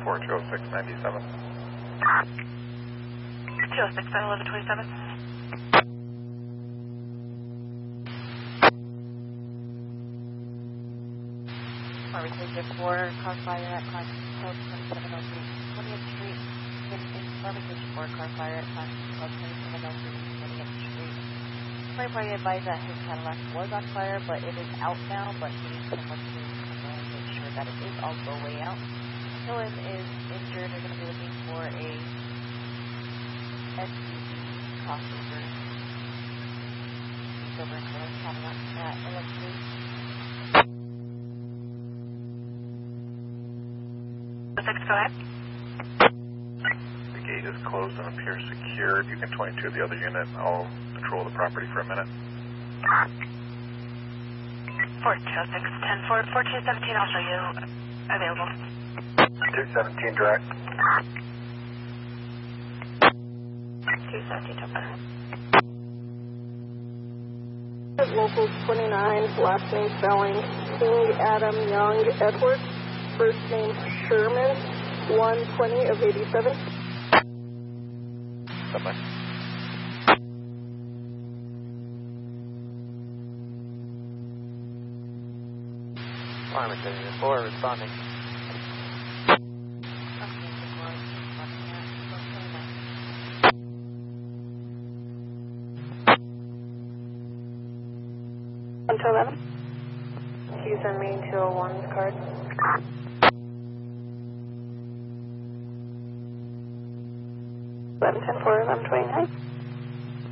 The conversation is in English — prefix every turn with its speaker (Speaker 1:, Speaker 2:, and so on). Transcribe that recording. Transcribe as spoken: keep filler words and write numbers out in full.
Speaker 1: four two oh six ninety-seven.
Speaker 2: two oh six, nine eleven twenty-seven.
Speaker 3: Army Station four, car fire at Class Code twenty-seven oh three, twentieth Street. In, in Army Station four, car fire at Class Code twenty-seven oh three, twentieth Street. Fire party advised that his Cadillac was on fire, but it is out now, but he needs someone to uh, make sure that it is also way out. Dylan is injured. They're going to be looking for a S U V crossover. Silver and color Cadillac at L X three.
Speaker 2: six, go ahead.
Speaker 1: The gate is closed and appears secured. You can twenty-two the other unit. I'll patrol the property for a minute.
Speaker 2: four two oh six, ten four, four two seventeen, I'll show you available.
Speaker 1: two seventeen direct.
Speaker 2: two seventeen, over.
Speaker 4: Local twenty-nine, last name spelling King Adam Young Edwards, first name Sherman, one twenty of eighty-seven.
Speaker 1: Bye-bye.
Speaker 5: Army Station four responding.
Speaker 4: one to eleven. Can you send me two oh one's card? eleven ten four eleven.